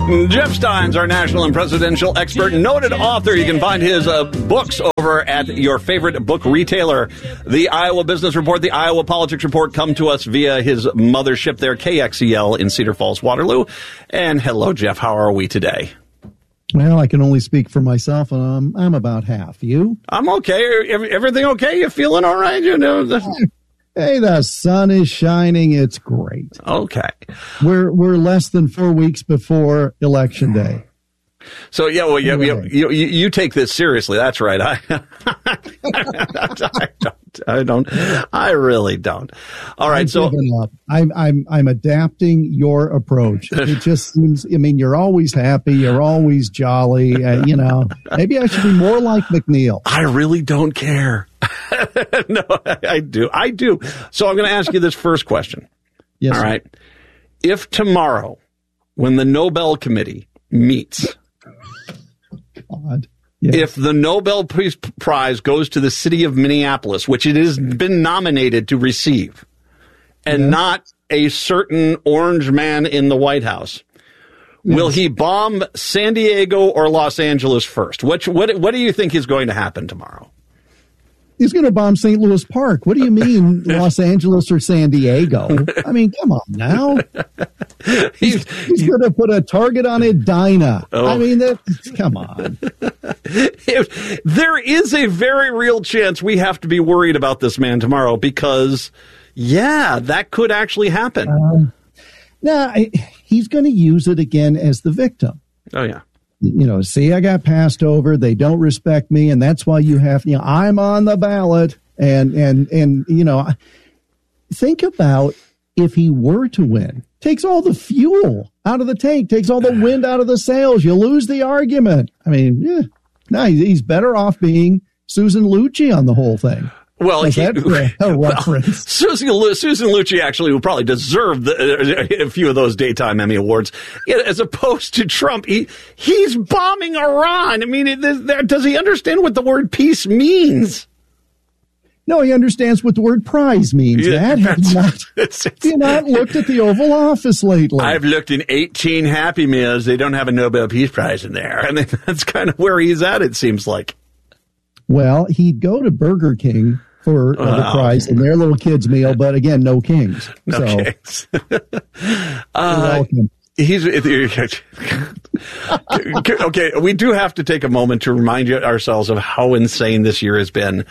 Jeff Stein's our national and presidential expert, noted author. You can find his books over at your favorite book retailer. The Iowa Business Report, the Iowa Politics Report come to us via his mothership there, KXEL in Cedar Falls, Waterloo. And hello, Jeff. How are we today? Well, I can only speak for myself, and I'm about half. You? I'm okay. Everything okay? You feeling all right? You know. Hey, the sun is shining. It's great. Okay. We're less than 4 weeks before Election Day. So, yeah, well, you take this seriously. That's right. I really don't. All right. I'm adapting your approach. It just seems, I mean, you're always happy. You're always jolly. Maybe I should be more like McNeil. I really don't care. No, I do. So I'm going to ask you this first question. Yes. All right. If tomorrow, when the Nobel Committee meets, God. Yes. If the Nobel Peace Prize goes to the city of Minneapolis, which it has been nominated to receive, and not a certain orange man in the White House, will he bomb San Diego or Los Angeles first? What do you think is going to happen tomorrow? He's going to bomb St. Louis Park. What do you mean Los Angeles or San Diego? I mean, come on now. He's going to put a target on Edina. Oh. I mean, come on. There is a very real chance we have to be worried about this man tomorrow because, that could actually happen. He's going to use it again as the victim. Oh, yeah. See, I got passed over. They don't respect me, and that's why you have. I'm on the ballot, and think about if he were to win. Takes all the fuel out of the tank, takes all the wind out of the sails. You lose the argument. I mean, he's better off being Susan Lucci on the whole thing. Well, Susan Lucci actually would probably deserve a few of those daytime Emmy Awards, as opposed to Trump. He's bombing Iran. I mean, does he understand what the word peace means? No, he understands what the word prize means, Matt. Have you not looked at the Oval Office lately? I've looked in 18 Happy Meals. They don't have a Nobel Peace Prize in there. I mean, that's kind of where he's at, it seems like. Well, he'd go to Burger King for the prize in their little kids' meal, but again, no kings. Kings. Welcome. Okay, we do have to take a moment to remind ourselves of how insane this year has been.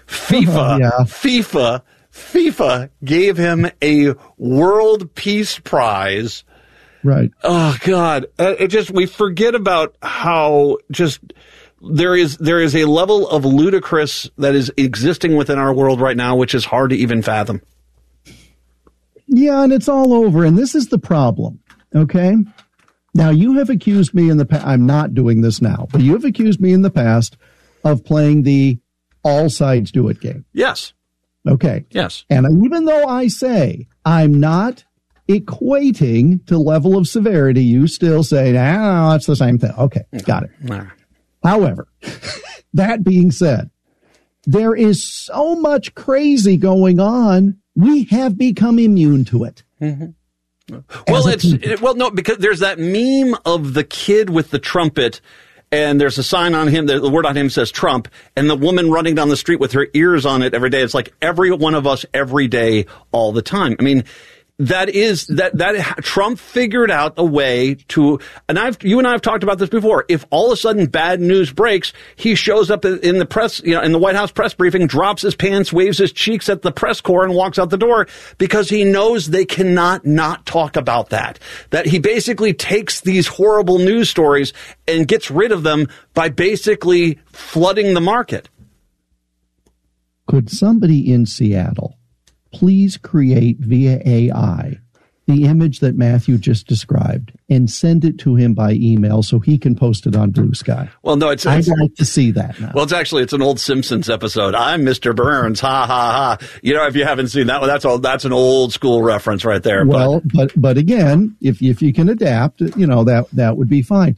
FIFA gave him a World Peace Prize. Right. Oh God. We forget about how there is a level of ludicrous that is existing within our world right now, which is hard to even fathom. Yeah, and it's all over. And this is the problem. Okay. Now, you have accused me in the past. I'm not doing this now, but you have accused me in the past of playing the all sides do it game. Yes. Okay. Yes. And even though I say I'm not equating to level of severity, you still say, no, it's the same thing. Okay. Got it. However, that being said, there is so much crazy going on. We have become immune to it. Mm-hmm. No, because there's that meme of the kid with the trumpet, and there's a sign on him, the word on him says Trump, and the woman running down the street with her ears on it every day. It's like every one of us every day, all the time. I mean, that Trump figured out a way to, and you and I have talked about this before. If all of a sudden bad news breaks, he shows up in the press, in the White House press briefing, drops his pants, waves his cheeks at the press corps, and walks out the door because he knows they cannot not talk about that. That he basically takes these horrible news stories and gets rid of them by basically flooding the market. Could somebody in Seattle please create via AI the image that Matthew just described and send it to him by email so he can post it on Blue Sky? Well, no, I'd like to see that now. Well, it's an old Simpsons episode. I'm Mr. Burns. Ha, ha, ha. If you haven't seen that one, that's an old school reference right there. Well, but again, if you can adapt, that would be fine.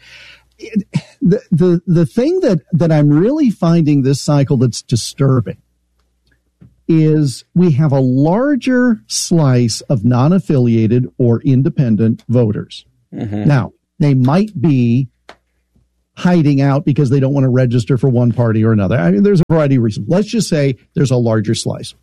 The thing that I'm really finding this cycle that's disturbing is we have a larger slice of non-affiliated or independent voters. Mm-hmm. Now, They might be hiding out because they don't want to register for one party or another. I mean, there's a variety of reasons. Let's just say there's a larger slice.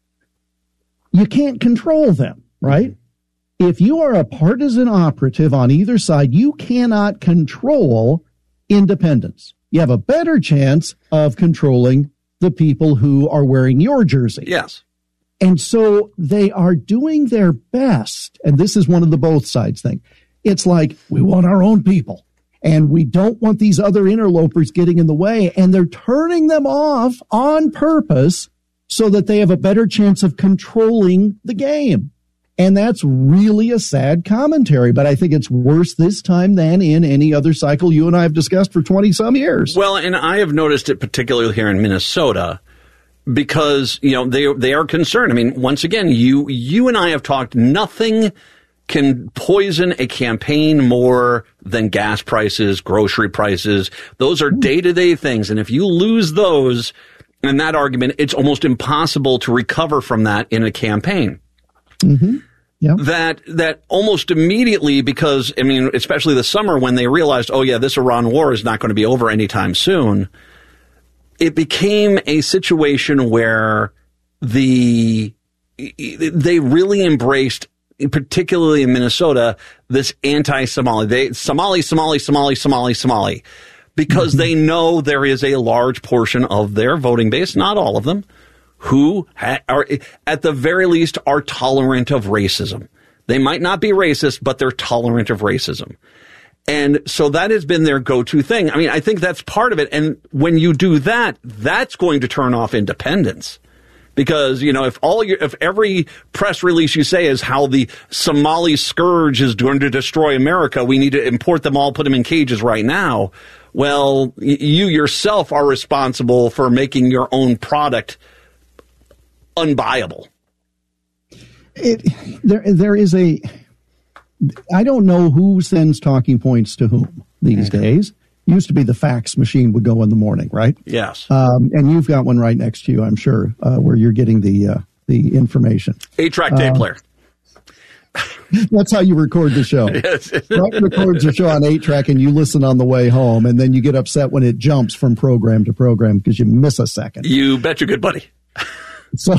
You can't control them, right? If you are a partisan operative on either side, you cannot control independents. You have a better chance of controlling the people who are wearing your jersey. Yes. And so they are doing their best. And this is one of the both sides thing. It's like, we want our own people and we don't want these other interlopers getting in the way. And they're turning them off on purpose so that they have a better chance of controlling the game. And that's really a sad commentary, but I think it's worse this time than in any other cycle you and I have discussed for 20 some years. Well, and I have noticed it particularly here in Minnesota because, you know, they are concerned. I mean, once again, you and I have talked, nothing can poison a campaign more than gas prices, grocery prices. Those are day-to-day things. And if you lose those in that argument, it's almost impossible to recover from that in a campaign. Mm-hmm. Yeah. That almost immediately, because, I mean, especially the summer when they realized, oh, yeah, this Iran war is not going to be over anytime soon, it became a situation where they really embraced, particularly in Minnesota, this anti-Somali. Somali, because they know there is a large portion of their voting base, not all of them, who are, at the very least, are tolerant of racism. They might not be racist, but they're tolerant of racism. And so that has been their go-to thing. I mean, I think that's part of it. And when you do that, that's going to turn off independents. Because, you know, if every press release you say is how the Somali scourge is going to destroy America, we need to import them all, put them in cages right now. Well, you yourself are responsible for making your own product unbuyable. There is I don't know who sends talking points to whom these days. Used to be the fax machine would go in the morning, right? Yes. And you've got one right next to you, I'm sure, where you're getting the information. 8-track tape player. That's how you record the show. Yes. Mike records the show on 8-track and you listen on the way home, and then you get upset when it jumps from program to program because you miss a second. You bet your good buddy. So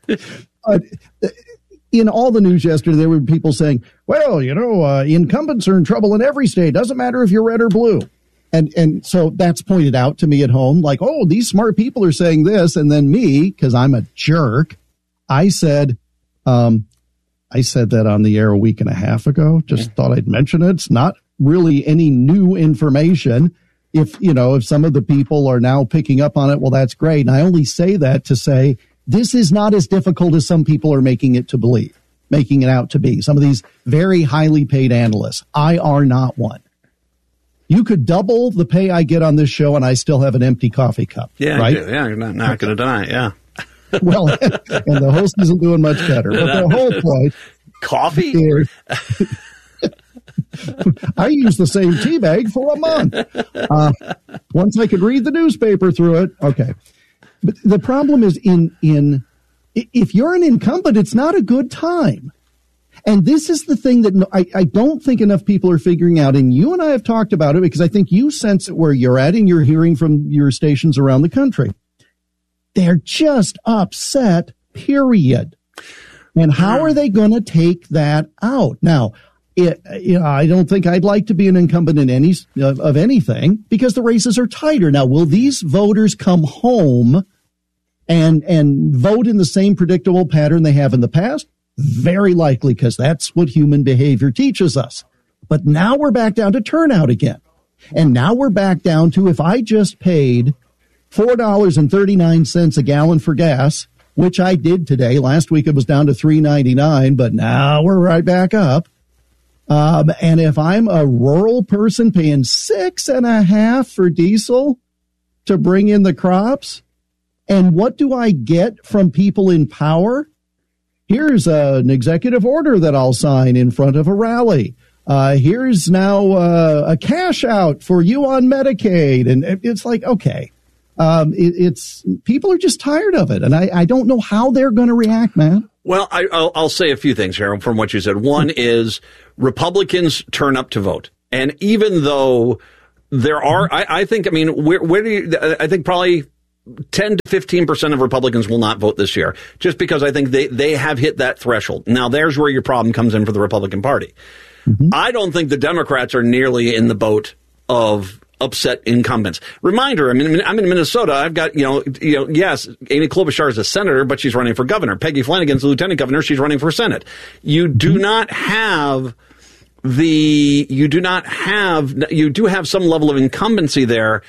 in all the news yesterday, there were people saying, well, you know, incumbents are in trouble in every state. Doesn't matter if you're red or blue. And so that's pointed out to me at home, like, oh, these smart people are saying this. And then me, because I'm a jerk, I said that on the air a week and a half ago. Just thought I'd mention it. It's not really any new information. If some of the people are now picking up on it, well, that's great. And I only say that to say this is not as difficult as some people are making it out to be. Some of these very highly paid analysts. I are not one. You could double the pay I get on this show and I still have an empty coffee cup. Yeah, right? Yeah, you're not going to deny it, yeah. Well, and the host isn't doing much better. But the whole point. Coffee? I used the same tea bag for a month. Once I could read the newspaper through it. Okay. But the problem is if you're an incumbent, it's not a good time. And this is the thing that I don't think enough people are figuring out. And you and I have talked about it because I think you sense it where you're at and you're hearing from your stations around the country. They're just upset, period. And how are they going to take that out? Now, I don't think I'd like to be an incumbent in anything because the races are tighter. Now, will these voters come home and vote in the same predictable pattern they have in the past? Very likely, because that's what human behavior teaches us. But now we're back down to turnout again. And now we're back down to if I just paid $4.39 a gallon for gas, which I did today. Last week it was down to $3.99, but now we're right back up. And if I'm a rural person paying $6.50 for diesel to bring in the crops, and what do I get from people in power? Here's an executive order that I'll sign in front of a rally. Here's now a cash out for you on Medicaid. And it's like, okay, it's people are just tired of it. And I don't know how they're going to react, man. Well, I'll say a few things, Harold, from what you said. One is Republicans turn up to vote. And even though there are, I think, I mean, where do you, I think probably 10 to 15% of Republicans will not vote this year, just because I think they have hit that threshold. Now, there's where your problem comes in for the Republican Party. Mm-hmm. I don't think the Democrats are nearly in the boat of upset incumbents. Reminder, I mean, I'm in Minnesota. I've got, yes, Amy Klobuchar is a senator, but she's running for governor. Peggy Flanagan's the lieutenant governor. She's running for Senate. You do have some level of incumbency there,